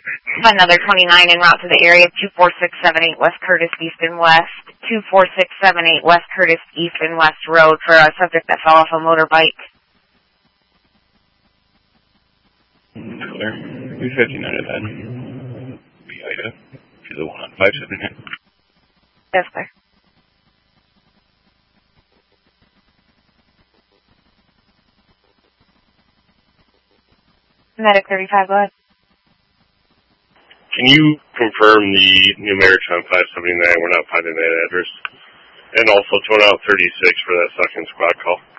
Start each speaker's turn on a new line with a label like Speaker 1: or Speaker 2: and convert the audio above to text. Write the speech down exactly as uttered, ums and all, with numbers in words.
Speaker 1: Another twenty-nine en route to the area, two four six seven eight West Curtis East and West, two four six seven eight West Curtis East and West Road for a subject that fell off a motorbike.
Speaker 2: Clear. three fifty-nine of that. Be Ida. If you're the one on five seventy-nine.
Speaker 1: Yes, sir. Medic thirty-five, go ahead.
Speaker 3: Can you confirm the numerics on five seventy-nine? We're not finding that address. And also tone out thirty-six for that second squad call.